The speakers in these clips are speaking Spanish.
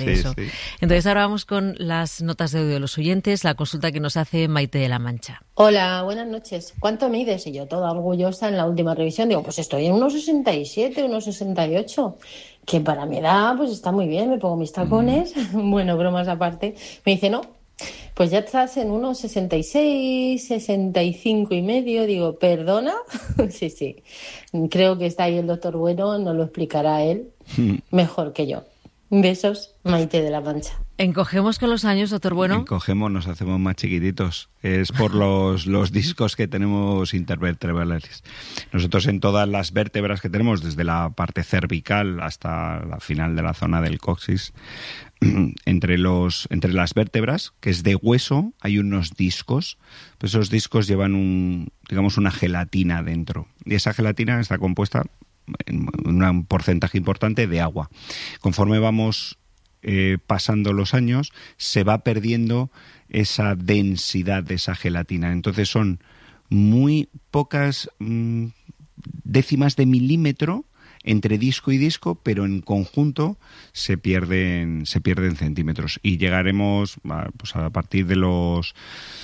de eso. Sí. Entonces ahora vamos con las notas de audio de los oyentes, la consulta que nos hace Maite de la Mancha. Hola, buenas noches. ¿Cuánto mides? Y yo toda orgullosa en la última revisión digo, pues estoy en 1,67, 1,68, que para mi edad pues está muy bien, me pongo mis tacones, bueno, bromas aparte. Me dice, no, pues ya estás en 1,66, 65 y medio. Digo, ¿perdona? Sí. Creo que está ahí el doctor Bueno, nos lo explicará él mejor que yo. Besos, Maite de la Mancha. ¿Encogemos con los años, doctor Bueno? Encogemos, nos hacemos más chiquititos. Es por los discos que tenemos intervertebrales. Nosotros en todas las vértebras que tenemos, desde la parte cervical hasta la final de la zona del coxis, entre las vértebras, que es de hueso, hay unos discos. Pues esos discos llevan una gelatina dentro. Y esa gelatina está compuesta en un porcentaje importante de agua. Conforme vamos pasando los años, se va perdiendo esa densidad de esa gelatina. Entonces son muy pocas décimas de milímetro entre disco y disco, pero en conjunto se pierden centímetros. Y llegaremos pues a partir de los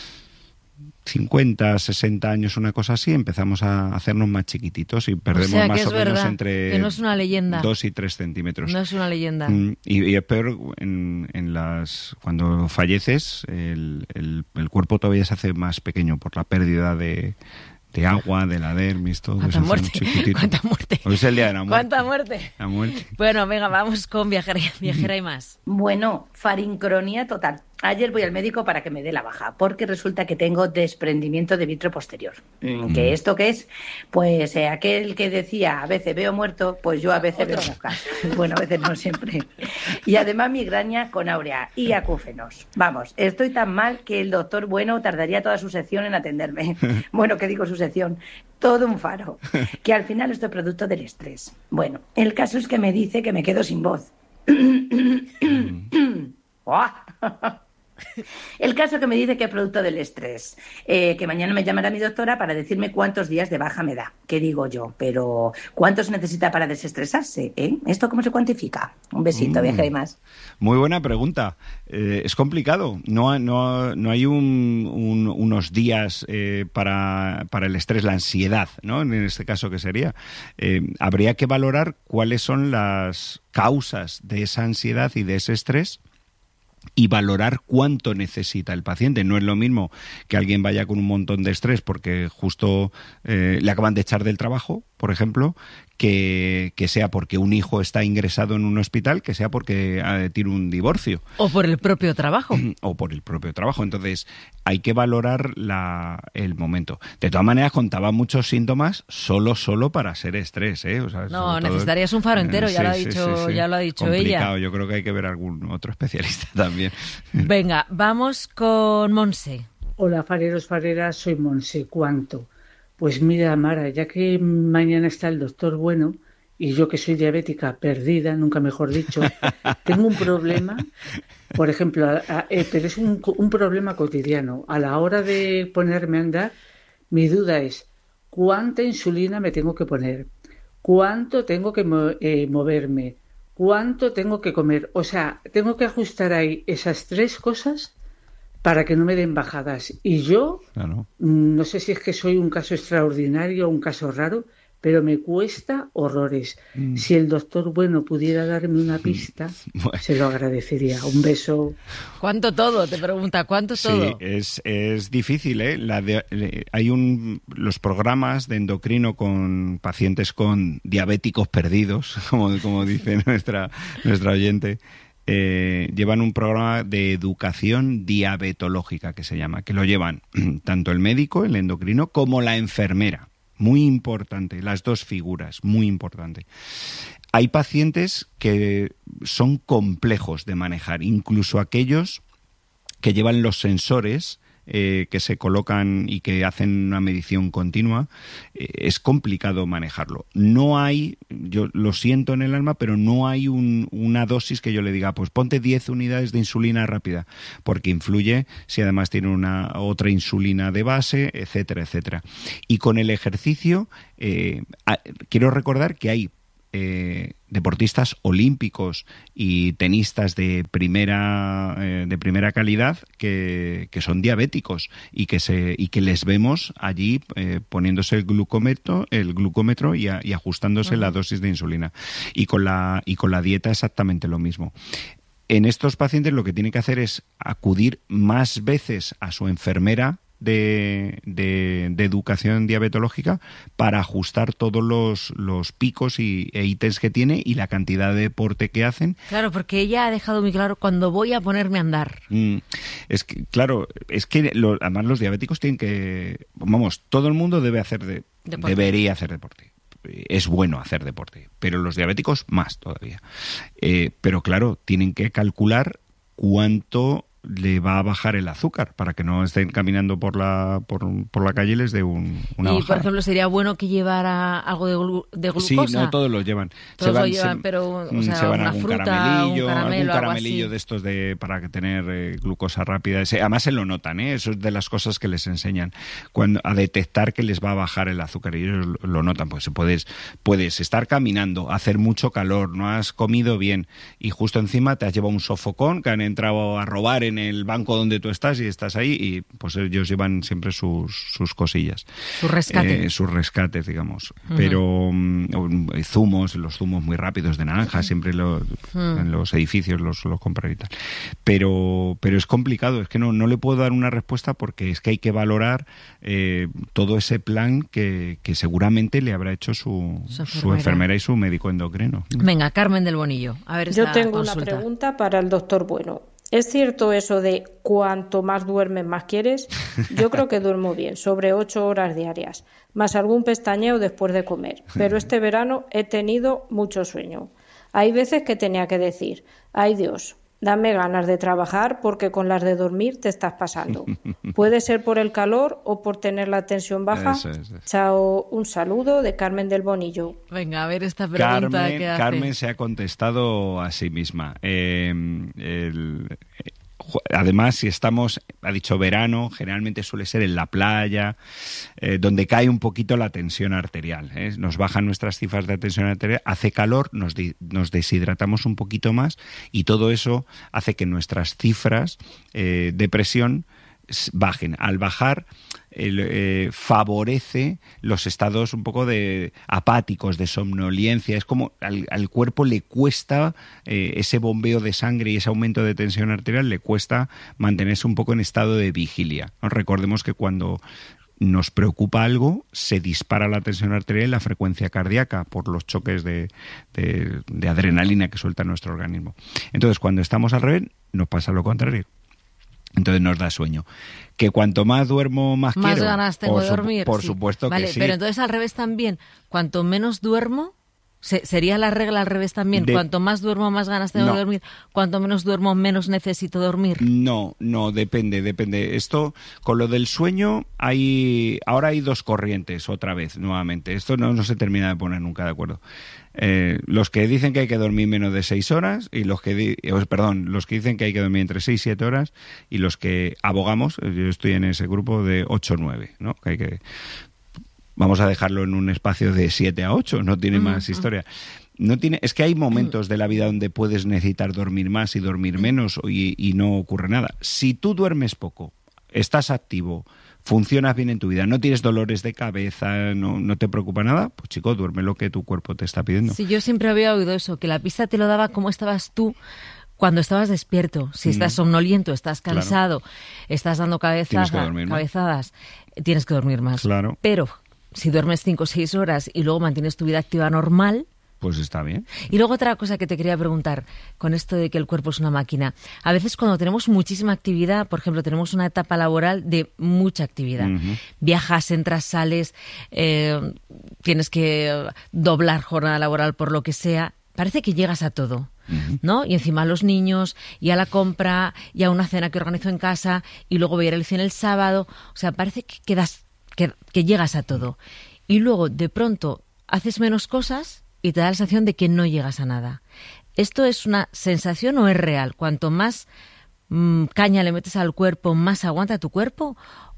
50, 60 años, una cosa así, empezamos a hacernos más chiquititos y perdemos más o menos entre que no es una leyenda. 2 y 3 centímetros. No es una leyenda. Y es peor cuando falleces, el cuerpo todavía se hace más pequeño por la pérdida de agua, de la dermis, todo eso. ¿Cuánta muerte? Hoy es el día de la muerte. ¿Cuánta muerte? La muerte. Bueno, venga, vamos con viajera y más. Bueno, farincronía total. Ayer voy al médico para que me dé la baja, porque resulta que tengo desprendimiento de vitro posterior. ¿Qué esto qué es? Pues aquel que decía, a veces veo muerto, pues yo a veces veo moscas. Bueno, a veces no siempre. Y además migraña con áurea y acúfenos. Vamos, estoy tan mal que el doctor Bueno tardaría toda su sección en atenderme. Bueno, ¿qué digo su sección? Todo un faro. Que al final esto es producto del estrés. Bueno, el caso es que me dice que me quedo sin voz. El caso que me dice que es producto del estrés, que mañana me llamará mi doctora para decirme cuántos días de baja me da. ¿Qué digo yo? Pero ¿cuántos necesita para desestresarse? ¿Esto cómo se cuantifica? Un besito, viajera y más. Muy buena pregunta. Es complicado. No hay unos días para el estrés, la ansiedad, ¿no? En este caso, ¿qué sería? Habría que valorar cuáles son las causas de esa ansiedad y de ese estrés y valorar cuánto necesita el paciente. No es lo mismo que alguien vaya con un montón de estrés porque justo le acaban de echar del trabajo, por ejemplo, que sea porque un hijo está ingresado en un hospital, que sea porque tiene un divorcio. O por el propio trabajo. O por el propio trabajo. Entonces, hay que valorar el momento. De todas maneras, contaba muchos síntomas solo para ser estrés, ¿eh? O sea, no, necesitarías un faro entero, ya lo ha dicho complicado. ella. Yo creo que hay que ver algún otro especialista también. Venga, vamos con Monse. Hola, fareros, fareras, soy Monse. ¿Cuánto? Pues mira, Mara, ya que mañana está el doctor Bueno y yo que soy diabética perdida, nunca mejor dicho, tengo un problema, por ejemplo, pero es un problema cotidiano. A la hora de ponerme a andar, mi duda es ¿cuánta insulina me tengo que poner? ¿Cuánto tengo que moverme? ¿Cuánto tengo que comer? O sea, tengo que ajustar ahí esas 3 cosas para que no me den bajadas. Y yo, no sé si es que soy un caso extraordinario o un caso raro, pero me cuesta horrores. Si el doctor Bueno pudiera darme una pista, se lo agradecería. Un beso. ¿Cuánto todo? Te pregunta, ¿cuánto todo? Sí, es difícil, ¿eh? Hay los programas de endocrino con pacientes con diabéticos perdidos, como dice nuestra oyente. Llevan un programa de educación diabetológica que se llama, que lo llevan tanto el médico, el endocrino, como la enfermera. Muy importante, las dos figuras, muy importante. Hay pacientes que son complejos de manejar, incluso aquellos que llevan los sensores que se colocan y que hacen una medición continua, es complicado manejarlo. No hay, yo lo siento en el alma, pero no hay una dosis que yo le diga, pues ponte 10 unidades de insulina rápida, porque influye si además tiene otra insulina de base, etcétera, etcétera. Y con el ejercicio, quiero recordar que hay deportistas olímpicos y tenistas de primera calidad que son diabéticos y que les vemos allí poniéndose el glucómetro y ajustándose la dosis de insulina. Y con la dieta exactamente lo mismo. En estos pacientes lo que tienen que hacer es acudir más veces a su enfermera de educación diabetológica para ajustar todos los picos e ítems que tiene y la cantidad de deporte que hacen. Claro, porque ella ha dejado muy claro cuando voy a ponerme a andar. Es que, claro, además los diabéticos tienen que... Vamos, todo el mundo debería hacer deporte. Es bueno hacer deporte, pero los diabéticos más todavía. Pero claro, tienen que calcular cuánto le va a bajar el azúcar para que no estén caminando por la calle y les dé una bajada. Por ejemplo, sería bueno que llevara algo de glucosa. Sí, no todos lo llevan. Todos lo llevan, pero se van una algún fruta, caramelillo, algún caramelillo de estos para tener glucosa rápida. Además se lo notan, eso es de las cosas que les enseñan a detectar que les va a bajar el azúcar y ellos lo notan. Pues puedes estar caminando, hacer mucho calor, no has comido bien y justo encima te has llevado un sofocón que han entrado a robar en el banco donde tú estás y estás ahí y pues ellos llevan siempre sus cosillas. Sus rescates, digamos. Pero los zumos muy rápidos de naranja, siempre en los edificios los compran y tal. Pero es complicado, es que no le puedo dar una respuesta porque es que hay que valorar todo ese plan que seguramente le habrá hecho su enfermera y su médico endocrino. Venga, Carmen del Bonillo, a ver esta Yo tengo consulta. una pregunta para el doctor Bueno. ¿Es cierto eso de cuanto más duermes más quieres? Yo creo que duermo bien, sobre 8 horas diarias, más algún pestañeo después de comer. Pero este verano he tenido mucho sueño. Hay veces que tenía que decir, ay Dios, dame ganas de trabajar porque con las de dormir te estás pasando. Puede ser por el calor o por tener la tensión baja. Eso. Chao, un saludo de Carmen del Bonillo. Venga, a ver esta pregunta que hace. Carmen se ha contestado a sí misma. Además, si ha dicho verano, generalmente suele ser en la playa, donde cae un poquito la tensión arterial. Nos bajan nuestras cifras de tensión arterial, hace calor, nos deshidratamos un poquito más y todo eso hace que nuestras cifras de presión bajen. Al bajar, favorece los estados un poco de apáticos, de somnolencia. Es como al cuerpo le cuesta ese bombeo de sangre y ese aumento de tensión arterial, le cuesta mantenerse un poco en estado de vigilia, ¿no? Recordemos que cuando nos preocupa algo, se dispara la tensión arterial y la frecuencia cardíaca por los choques de adrenalina que suelta nuestro organismo. Entonces, cuando estamos al revés, nos pasa lo contrario. Entonces nos da sueño. Que cuanto más duermo, más quiero. Más ganas tengo de dormir. Por supuesto que sí. Pero entonces al revés también. Cuanto menos duermo, ¿sería la regla al revés también? Cuanto más duermo, más ganas tengo de dormir. Cuanto menos duermo, menos necesito dormir. No, depende. Esto, con lo del sueño, ahora hay dos corrientes otra vez, nuevamente. Esto no se termina de poner nunca de acuerdo. Los que dicen que hay que dormir menos de 6 horas y los que dicen que hay que dormir entre 6 y 7 horas y los que abogamos, yo estoy en ese grupo de 8 o 9, ¿no? Vamos a dejarlo en un espacio de 7 a 8, no tiene más historia. Es que hay momentos de la vida donde puedes necesitar dormir más y dormir menos y no ocurre nada. Si tú duermes poco, estás activo, funcionas bien en tu vida, no tienes dolores de cabeza, no te preocupa nada, pues chico, duerme lo que tu cuerpo te está pidiendo. Sí, yo siempre había oído eso, que la pista te lo daba cómo estabas tú cuando estabas despierto. Si estás somnoliento, estás cansado, estás dando cabezadas, tienes que dormir más. Claro. Pero si duermes 5 o 6 horas y luego mantienes tu vida activa normal, pues está bien. Y luego otra cosa que te quería preguntar, con esto de que el cuerpo es una máquina. A veces cuando tenemos muchísima actividad, por ejemplo, tenemos una etapa laboral de mucha actividad. Viajas, entras, sales, tienes que doblar jornada laboral por lo que sea. Parece que llegas a todo, ¿no? Y encima a los niños, y a la compra, y a una cena que organizo en casa, y luego voy a ir al cine el sábado. O sea, parece que llegas a todo. Y luego, de pronto, haces menos cosas y te da la sensación de que no llegas a nada. ¿Esto es una sensación o es real? Cuanto más caña le metes al cuerpo, más aguanta tu cuerpo,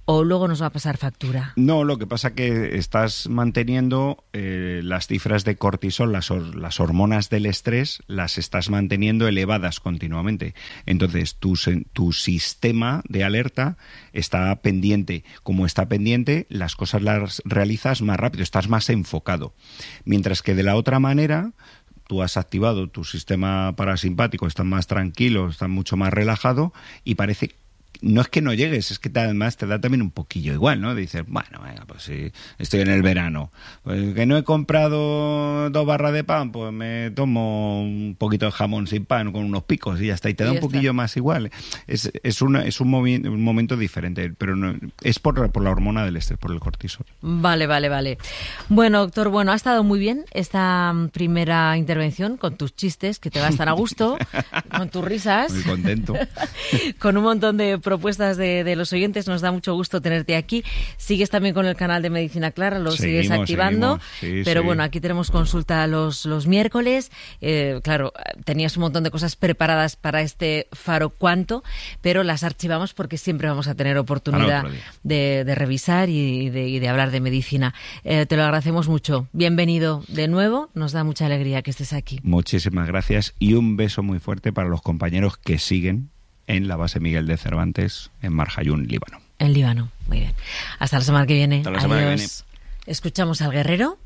o luego nos va a pasar factura? No, lo que pasa que estás manteniendo las cifras de cortisol, las hormonas del estrés, las estás manteniendo elevadas continuamente. Entonces, tu sistema de alerta está pendiente. Como está pendiente, las cosas las realizas más rápido, estás más enfocado. Mientras que de la otra manera, tú has activado tu sistema parasimpático, estás más tranquilo, estás mucho más relajado y parece... No es que no llegues, es que además te da también un poquillo igual, ¿no? Dices, bueno, venga, pues sí, estoy en el verano. Pues que no he comprado 2 barras de pan, pues me tomo un poquito de jamón sin pan con unos picos y ya está. Y te da un poquillo más igual. Es un momento diferente, pero no, es por la hormona del estrés, por el cortisol. Vale. Bueno, doctor, ha estado muy bien esta primera intervención con tus chistes, que te va a estar a gusto, con tus risas. Muy contento. Con un montón de propuestas de los oyentes, nos da mucho gusto tenerte aquí. Sigues también con el canal de Medicina Clara, sigues activando, pero bueno, aquí tenemos consulta los miércoles. Claro, tenías un montón de cosas preparadas para este Faro Cuánto, pero las archivamos porque siempre vamos a tener oportunidad de revisar y de hablar de medicina. Te lo agradecemos mucho. Bienvenido de nuevo, nos da mucha alegría que estés aquí. Muchísimas gracias y un beso muy fuerte para los compañeros que siguen en la base Miguel de Cervantes, en Marjayún, Líbano. En Líbano, muy bien. Hasta la semana que viene. Hasta la semana que viene. Escuchamos al guerrero.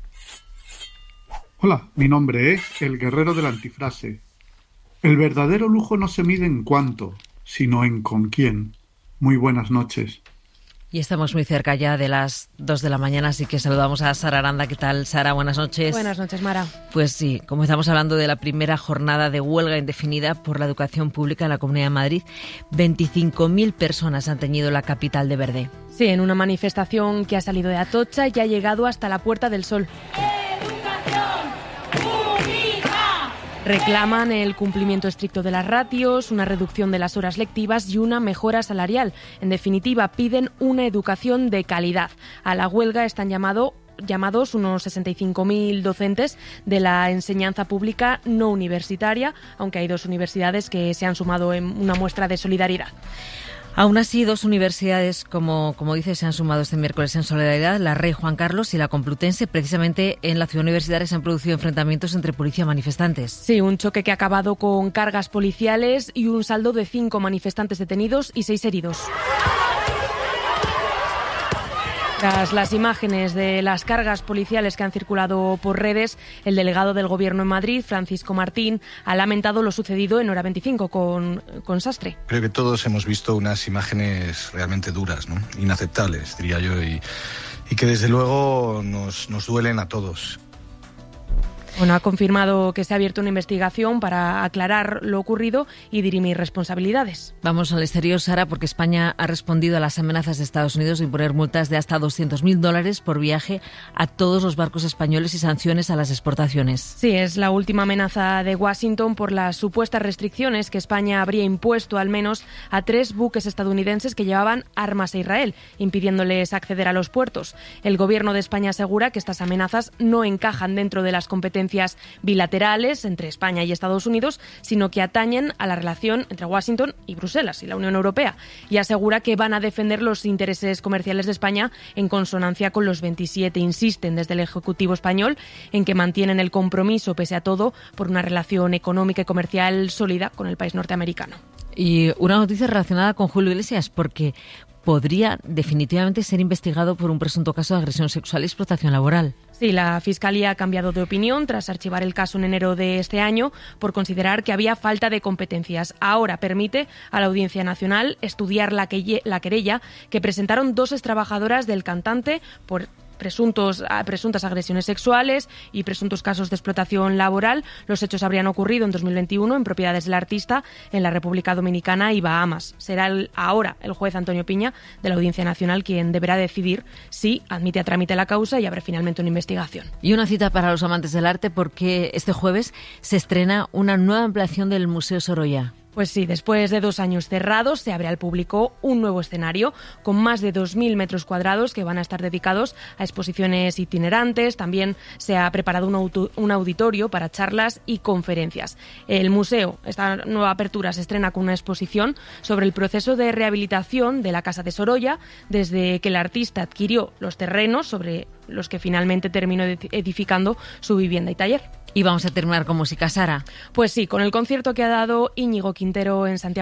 Hola, mi nombre es el guerrero de la antifrase. El verdadero lujo no se mide en cuánto, sino en con quién. Muy buenas noches. Y estamos muy cerca ya de las 2 de la mañana, así que saludamos a Sara Aranda. ¿Qué tal, Sara? Buenas noches. Buenas noches, Mara. Pues sí, como estamos hablando de la primera jornada de huelga indefinida por la educación pública en la Comunidad de Madrid, 25.000 personas han teñido la capital de verde. Sí, en una manifestación que ha salido de Atocha y ha llegado hasta la Puerta del Sol. Reclaman el cumplimiento estricto de las ratios, una reducción de las horas lectivas y una mejora salarial. En definitiva, piden una educación de calidad. A la huelga están llamados unos 65.000 docentes de la enseñanza pública no universitaria, aunque hay 2 universidades que se han sumado en una muestra de solidaridad. Aún así, 2 universidades, como dices, se han sumado este miércoles en solidaridad, la Rey Juan Carlos y la Complutense. Precisamente en la ciudad universitaria se han producido enfrentamientos entre policía y manifestantes. Sí, un choque que ha acabado con cargas policiales y un saldo de 5 manifestantes detenidos y 6 heridos. Tras las imágenes de las cargas policiales que han circulado por redes, el delegado del Gobierno en Madrid, Francisco Martín, ha lamentado lo sucedido en Hora 25 con Sastre. Creo que todos hemos visto unas imágenes realmente duras, ¿no? Inaceptables, diría yo, y que desde luego nos duelen a todos. Bueno, ha confirmado que se ha abierto una investigación para aclarar lo ocurrido y dirimir responsabilidades. Vamos al exterior, Sara, porque España ha respondido a las amenazas de Estados Unidos de imponer multas de hasta $200.000 por viaje a todos los barcos españoles y sanciones a las exportaciones. Sí, es la última amenaza de Washington por las supuestas restricciones que España habría impuesto al menos a 3 buques estadounidenses que llevaban armas a Israel, impidiéndoles acceder a los puertos. El Gobierno de España asegura que estas amenazas no encajan dentro de las competencias bilaterales entre España y Estados Unidos, sino que atañen a la relación entre Washington y Bruselas y la Unión Europea, y asegura que van a defender los intereses comerciales de España en consonancia con los 27. Insisten desde el Ejecutivo español en que mantienen el compromiso, pese a todo, por una relación económica y comercial sólida con el país norteamericano. Y una noticia relacionada con Julio Iglesias, porque podría definitivamente ser investigado por un presunto caso de agresión sexual y explotación laboral. Sí, la Fiscalía ha cambiado de opinión tras archivar el caso en enero de este año por considerar que había falta de competencias. Ahora permite a la Audiencia Nacional estudiar la querella que presentaron 2 extrabajadoras del cantante por presuntas agresiones sexuales y presuntos casos de explotación laboral. Los hechos habrían ocurrido en 2021 en propiedades del artista en la República Dominicana y Bahamas. Será ahora el juez Antonio Piña de la Audiencia Nacional quien deberá decidir si admite a trámite la causa y abre finalmente una investigación. Y una cita para los amantes del arte porque este jueves se estrena una nueva ampliación del Museo Sorolla. Pues sí, después de 2 años cerrados, se abre al público un nuevo escenario con más de 2.000 metros cuadrados que van a estar dedicados a exposiciones itinerantes. También se ha preparado un auditorio para charlas y conferencias. El museo, esta nueva apertura, se estrena con una exposición sobre el proceso de rehabilitación de la Casa de Sorolla desde que el artista adquirió los terrenos sobre los que finalmente terminó edificando su vivienda y taller. Y vamos a terminar con música, Sara. Pues sí, con el concierto que ha dado Íñigo Quintero en Santiago